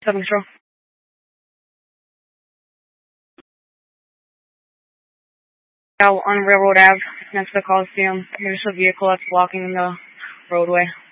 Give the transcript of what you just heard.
7 Control. Out on Railroad Ave, next to the Coliseum. There's a vehicle that's blocking the roadway.